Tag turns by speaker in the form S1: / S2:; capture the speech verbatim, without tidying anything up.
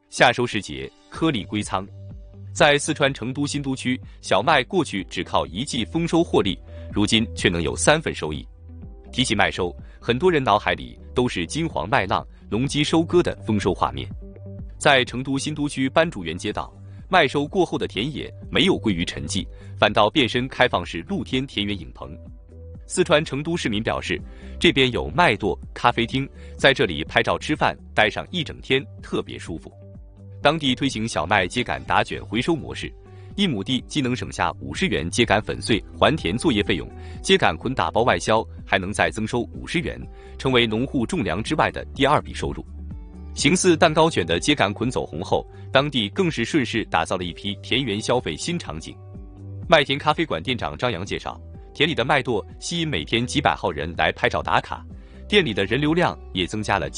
S1: 夏收时节，颗粒归仓。在四川成都新都区，小麦过去只靠一季丰收获利，如今却能有三份收益。提起麦收，很多人脑海里都是金黄麦浪、农机收割的丰收画面。在成都新都区班主园街道，麦收过后的田野没有归于沉寂，反倒变身开放式露天田园影棚。四川成都市民表示，这边有麦垛、咖啡厅，在这里拍照吃饭，待上一整天，特别舒服。当地推行小麦秸秆打卷回收模式，一亩地既能省下五十元秸秆粉碎还田作业费用，秸秆捆打包外销还能再增收五十元，成为农户种粮之外的第二笔收入。形似蛋糕卷的秸秆捆走红后，当地更是顺势打造了一批田园消费新场景。麦田咖啡馆店长张扬介绍，田里的麦垛吸引每天几百号人来拍照打卡，店里的人流量也增加了